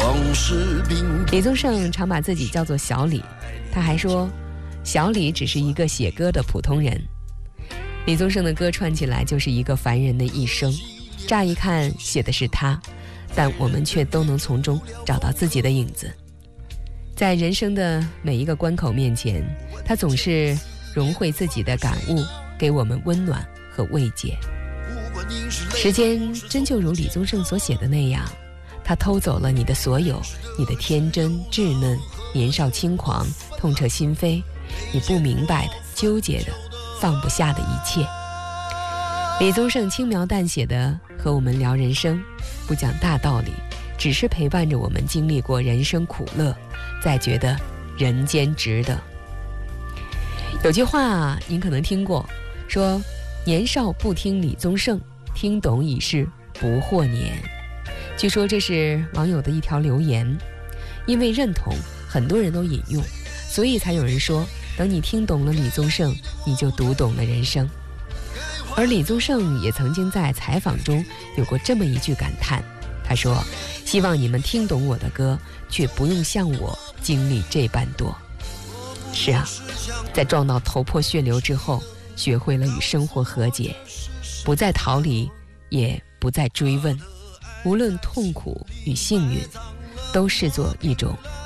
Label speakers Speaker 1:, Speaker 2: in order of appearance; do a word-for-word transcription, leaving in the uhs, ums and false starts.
Speaker 1: 李宗盛常把自己叫做小李，他还说小李只是一个写歌的普通人。李宗盛的歌串起来就是一个凡人的一生，乍一看写的是他，但我们却都能从中找到自己的影子。在人生的每一个关口面前，他总是融汇自己的感悟，给我们温暖和慰藉。时间真就如李宗盛所写的那样，他偷走了你的所有，你的天真稚嫩，年少轻狂，痛彻心扉，你不明白的，纠结的，放不下的一切。李宗盛轻描淡写的和我们聊人生，不讲大道理，只是陪伴着我们经历过人生苦乐，再觉得人间值得。有句话啊，您可能听过，说年少不听李宗盛，听懂已是不惑年。据说这是网友的一条留言，因为认同，很多人都引用，所以才有人说，等你听懂了李宗盛，你就读懂了人生。而李宗盛也曾经在采访中有过这么一句感叹，他说，希望你们听懂我的歌，却不用像我经历这般多。是啊，在撞到头破血流之后，学会了与生活和解，不再逃离，也不再追问，无论痛苦与幸运，都视作一种